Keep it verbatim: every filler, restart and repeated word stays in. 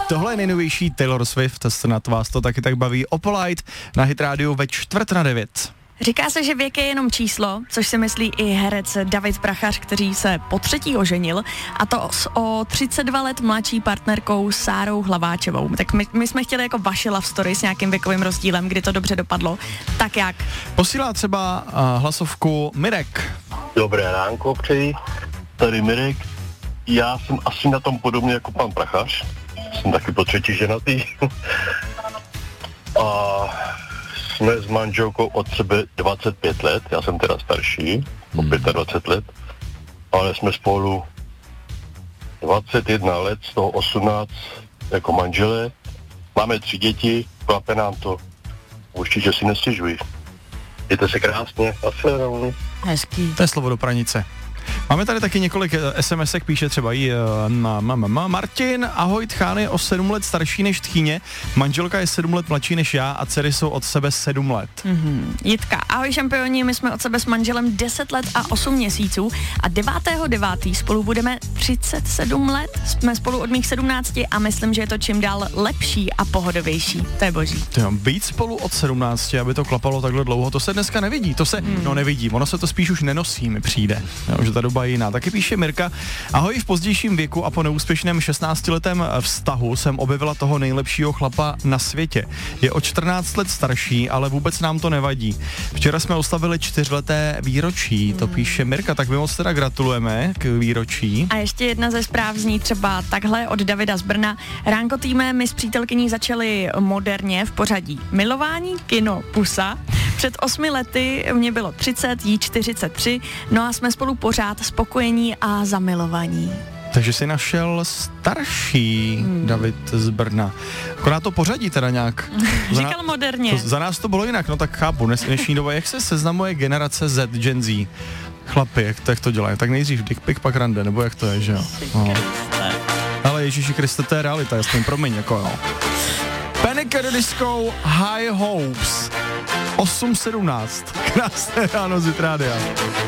Tohle je nejnovější Taylor Swift, snad vás to taky tak baví. Opalite na Hit Radio ve čtvrt na devět. Říká se, že věk je jenom číslo, což si myslí i herec David Prachař, který se po třetí oženil, a to s o třicet dva let mladší partnerkou Sárou Hlaváčevou. Tak my, my jsme chtěli jako vaše love story s nějakým věkovým rozdílem, kdy to dobře dopadlo. Tak jak? Posílá třeba uh, hlasovku Mirek. Dobré ránko přeji, tady Mirek. Já jsem asi na tom podobně jako pan Prachař. Jsem taky po třetí ženatý. A jsme s manželkou od sebe dvacet pět let, já jsem teda starší, o dvacet pět let, ale jsme spolu dvacet jedna let, z toho osmnáct jako manželé. Máme tři děti, klape nám to, určitě si nestěžuji. Mějte se krásně, nasledanou. Hezký. To je slovo do pranice. Máme tady taky několik SMSek, píše třeba i na mama Martin. Ahoj, Tchán je o sedm let starší než tchýně, manželka je sedm let mladší než já a dcery jsou od sebe sedm let. Mm-hmm. Jitka, ahoj šampioni, my jsme od sebe s manželem deset let a osm měsíců a devátého devátého spolu budeme třicet sedm let. Jsme spolu od mých sedmnácti a myslím, že je to čím dál lepší a pohodovější. To je boží. Tyjo, být spolu od sedmnácti, aby to klapalo takhle dlouho, to se dneska nevidí, to se, mm. no nevidí, ono se to spíš už nenosí, mi přijde, jo, že ta doba je jiná. Taky píše Mirka, ahoj, v pozdějším věku a po neúspěšném šestnáctiletém vztahu jsem objevila toho nejlepšího chlapa na světě. Je o čtrnáct let starší, ale vůbec nám to nevadí. Včera jsme oslavili čtyřleté výročí, to píše Mirka, tak my moc teda gratulujeme k výročí. A ještě jedna ze zpráv zní třeba takhle od Davida z Brna. Ránko týme, my s přítelkyní začali moderně v pořadí milování, kino, pusa. Před osmi lety mě bylo třicet, jí čtyřicet tři, no a jsme spolu pořád spokojení a zamilovaní. Takže jsi našel starší hmm. David z Brna. Akorát to pořadí teda nějak. Říkal na, moderně. To, za nás to bylo jinak, no tak chápu. Dnes, dnešní doba, jak se seznamuje generace Z, Gen Z? Chlapi, jak to, jak to dělají? Tak nejdřív dick pic, pak rande, nebo jak to je, že jo? No. Ale Ježíši Kriste, to je realita, jasně, promiň, jako jo. Panic at the Disco, High Hopes. osm sedmnáct. Krásné ráno z Hit Rádia.